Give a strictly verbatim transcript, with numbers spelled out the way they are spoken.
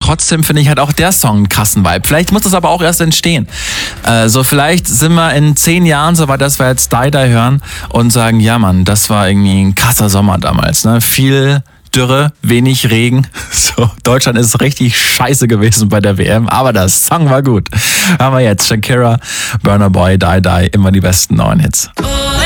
trotzdem finde ich halt auch der Song einen krassen Vibe. Vielleicht muss das aber auch erst entstehen. Äh, so vielleicht sind wir in zehn Jahren so weit, dass wir jetzt Die Die hören und sagen, ja Mann, das war irgendwie ein krasser Sommer damals. Ne? Viel Dürre, wenig Regen. So, Deutschland ist richtig scheiße gewesen bei der W M, aber der Song war gut. Haben wir jetzt Shakira, Burna Boy, Die Die, immer die besten neuen Hits.